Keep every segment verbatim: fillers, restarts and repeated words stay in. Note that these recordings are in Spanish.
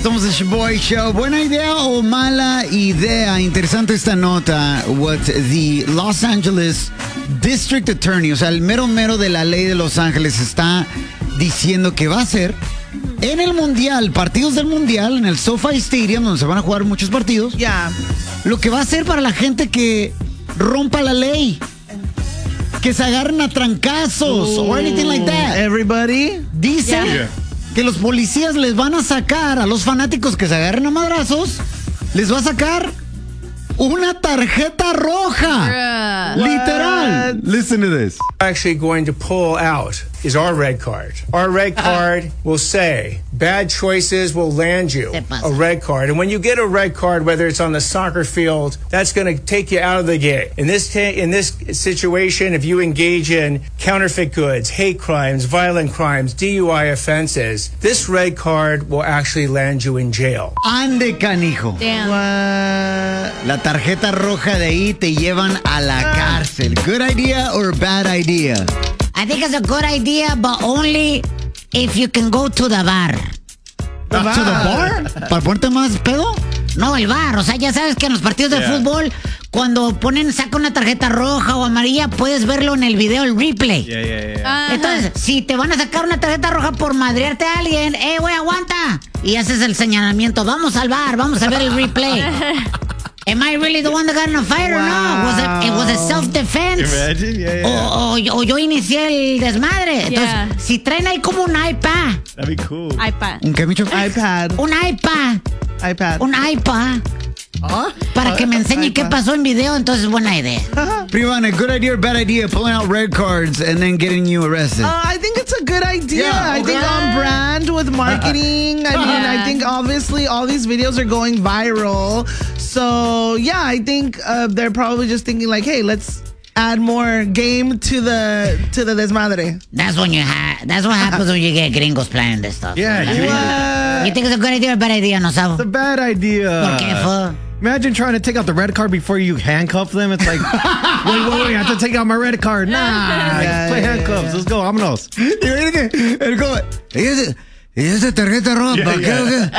Somos el Shaboy Show. ¿Buena idea o mala idea? Interesante esta nota. What the Los Angeles District Attorney, o sea, el mero mero de la ley de Los Ángeles, está diciendo que va a hacer en el Mundial, partidos del Mundial, en el SoFi Stadium, donde se van a jugar muchos partidos. Ya. Yeah. Lo que va a hacer para la gente que rompa la ley. Que se agarren a trancazos o anything like that. Everybody. Dice yeah. que los policías les van a sacar a los fanáticos que se agarren a madrazos, les va a sacar una tarjeta roja. What? Literal. Listen to this. Actually going to pull out is our red card. Our red card will say bad choices will land you a red card. And when you get a red card, whether it's on the soccer field, that's going to take you out of the game. In this ta- in this situation, if you engage in counterfeit goods, hate crimes, violent crimes, D U I offenses, this red card will actually land you in jail. Ande, canijo. Damn. What? La tarjeta roja de ahí te llevan a la cárcel. Good idea or bad idea? I think it's a good idea, but only if you can go to the bar. ¿To the bar? ¿Para ponerte más pedo? No, el bar. O sea, ya sabes que en los partidos de Yeah. fútbol, cuando ponen, saca una tarjeta roja o amarilla, puedes verlo en el video, el replay. Yeah, yeah, yeah. Entonces, si te van a sacar una tarjeta roja por madrearte a alguien, ¡eh, güey, aguanta! Y haces el señalamiento, vamos al bar, vamos a ver el replay. Am I really the one that got in a fight or no? Was it, it was a self-defense? Imagine, yeah, yeah. O, o, o yo inicié el desmadre. Entonces, Yeah. si traen ahí como un iPad, That'd be cool. iPad. ¿Un qué, Micho? iPad. un iPad, iPad. un iPad, ¿Ah? para que me enseñe qué iPad. pasó en video, entonces buena idea. Privana, good idea or bad idea? Pulling out red cards and then getting you arrested. Uh, I think it's a good idea. Yeah, I think okay. on brand with marketing. I mean, Yeah. I think obviously all these videos are going viral. So, yeah, I think uh, they're probably just thinking like, hey, let's add more game to the to the desmadre. That's when you ha- That's what happens when you get gringos playing this stuff. Yeah, Like, dude. What? You think it's a good idea or bad idea, no It's a sabo? bad idea. ¿Por qué, fool? Imagine trying to take out the red card before you handcuff them. It's like, wait, wait, wait, I have to take out my red card. Nah, Yeah, play yeah, handcuffs. yeah. Let's go, vámonos. Y mira que el como, ¿y ese- y esa tarjeta roja? Yeah, ¿Para qué o qué?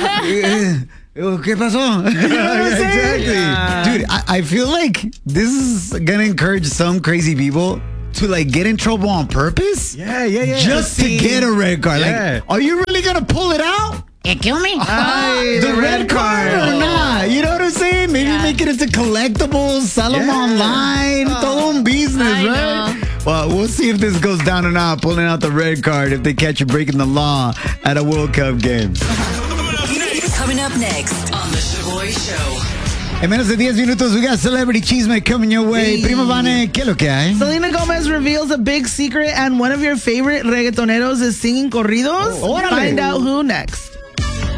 Eh, eh, ¿Qué pasó? You know what I'm saying? Yeah. Dude, I, I feel like this is gonna encourage some crazy people to like get in trouble on purpose Yeah, yeah, yeah. just to get a red card. Yeah. Like, are you really gonna pull it out? You kill me? Ay, The red card or not? You know what I'm saying? Maybe Yeah. make it into collectibles, sell them Yeah. online, todo un business, I right? know. Well, we'll see if this goes down or not, pulling out the red card if they catch you breaking the law at a World Cup game. Coming up next on The Shaboy Show. En menos de diez minutos, we got Celebrity Chisme coming your way. Sí. Primo Vane, ¿qué es lo que hay? Selena Gomez reveals a big secret, and one of your favorite reggaetoneros is singing corridos. Oh, órale. Find out who next.